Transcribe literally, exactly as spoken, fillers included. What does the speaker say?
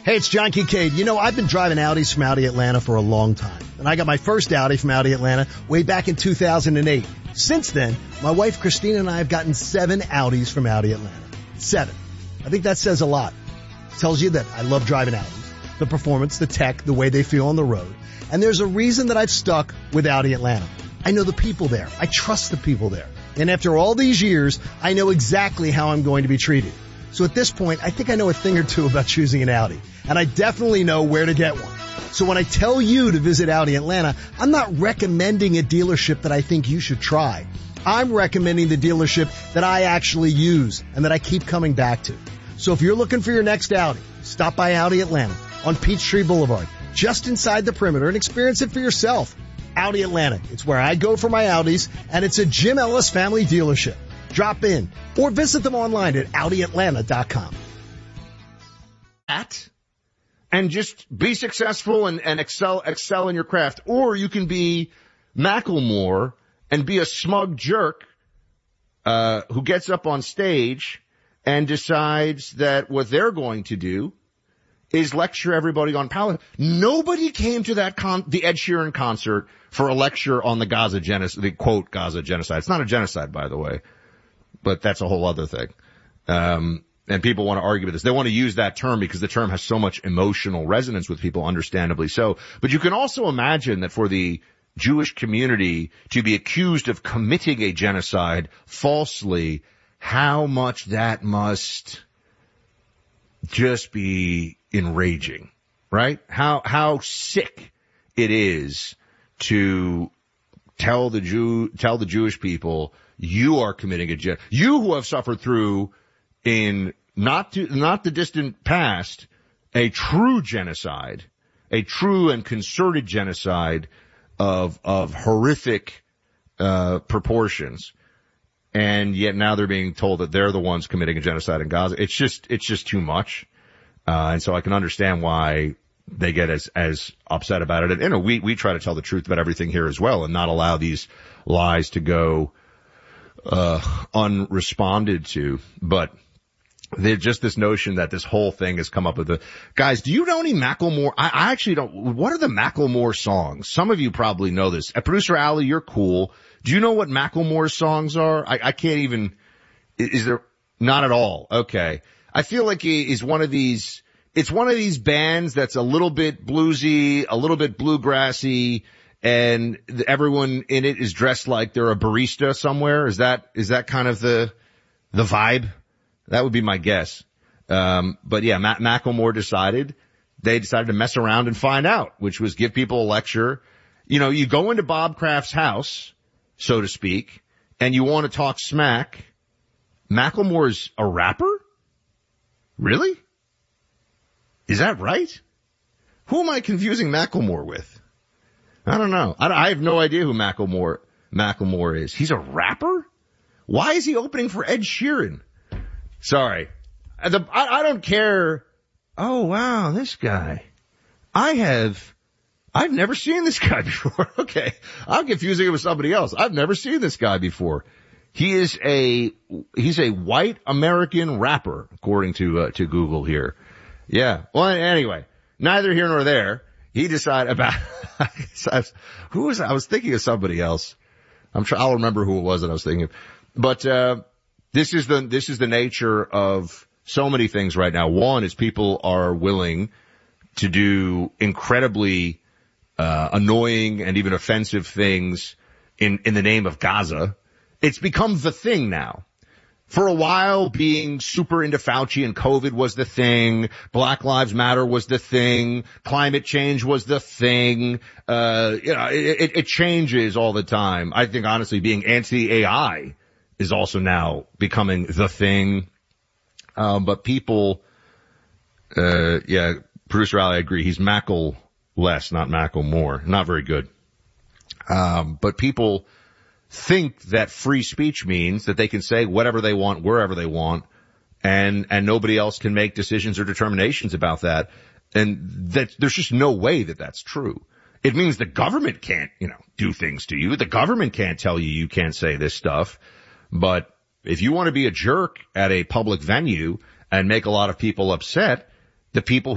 Hey, it's John Kincaid. You know, I've been driving Audis from Audi Atlanta for a long time. And I got my first Audi from Audi Atlanta way back in two thousand eight. Since then, my wife Christina and I have gotten seven Audis from Audi Atlanta. Seven. I think that says a lot. It tells you that I love driving Audis. The performance, the tech, the way they feel on the road. And there's a reason that I've stuck with Audi Atlanta. I know the people there. I trust the people there. And after all these years, I know exactly how I'm going to be treated. So at this point, I think I know a thing or two about choosing an Audi. And I definitely know where to get one. So when I tell you to visit Audi Atlanta, I'm not recommending a dealership that I think you should try. I'm recommending the dealership that I actually use and that I keep coming back to. So if you're looking for your next Audi, stop by Audi Atlanta on Peachtree Boulevard, just inside the perimeter, and experience it for yourself. Audi Atlanta. It's where I go for my Audis, and it's a Jim Ellis family dealership. Drop in or visit them online at Audi Atlanta dot com. At and just be successful and, and excel excel in your craft. Or you can be Macklemore and be a smug jerk uh who gets up on stage and decides that what they're going to do is lecture everybody on Palestine. Nobody came to that con- the Ed Sheeran concert for a lecture on the Gaza genocide, the quote Gaza genocide. It's not a genocide, by the way, but that's a whole other thing. Um, and people want to argue with this. They want to use that term because the term has so much emotional resonance with people, understandably so. But you can also imagine that for the Jewish community to be accused of committing a genocide falsely, how much that must just be enraging, right? How, how sick it is to tell the Jew, tell the Jewish people, you are committing a genocide. You who have suffered through in not to, not the distant past, a true genocide, a true and concerted genocide of, of horrific, uh, proportions. And yet now they're being told that they're the ones committing a genocide in Gaza. It's just, it's just too much. Uh, and so I can understand why they get as, as upset about it. And, you know, we, we try to tell the truth about everything here as well and not allow these lies to go, uh, unresponded to. But there's just this notion that this whole thing has come up with the guys. Do you know any Macklemore? I, I actually don't. What are the Macklemore songs? Some of you probably know this. Uh, Producer Allie, you're cool. Do you know what Macklemore's songs are? I, I can't even, is, is there, not at all. Okay. I feel like he is one of these, it's one of these bands that's a little bit bluesy, a little bit bluegrassy, and everyone in it is dressed like they're a barista somewhere. Is that, is that kind of the, the vibe? That would be my guess. Um, but yeah, Matt Macklemore decided, they decided to mess around and find out, which was give people a lecture. You know, you go into Bob Kraft's house, so to speak, and you want to talk smack. Macklemore's a rapper? Really? Is that right? Who am I confusing Macklemore with? I don't know. I, I have no idea who Macklemore, Macklemore is. He's a rapper? Why is he opening for Ed Sheeran? Sorry. The, I, I don't care. Oh, wow, this guy. I have, I've never seen this guy before. Okay. I'm confusing him with somebody else. I've never seen this guy before. He is a, he's a white American rapper, according to, uh, to Google here. Yeah. Well, anyway, neither here nor there. He decided about, who was, I was thinking of somebody else. I'm sure I'll remember who it was that I was thinking of. But, uh, this is the, this is the nature of so many things right now. One is people are willing to do incredibly, uh, annoying and even offensive things in, in the name of Gaza. It's become the thing now. For a while, being super into Fauci and COVID was the thing. Black Lives Matter was the thing. Climate change was the thing. Uh, you know, it, it changes all the time. I think honestly, being anti-A I is also now becoming the thing. Um, but people, uh, yeah, Producer Ali, I agree. He's Mackle less, not Macklemore. Not very good. Um, but people think that free speech means that they can say whatever they want, wherever they want, and, and nobody else can make decisions or determinations about that. And that there's just no way that that's true. It means the government can't, you know, do things to you. The government can't tell you you can't say this stuff. But if you want to be a jerk at a public venue and make a lot of people upset, the people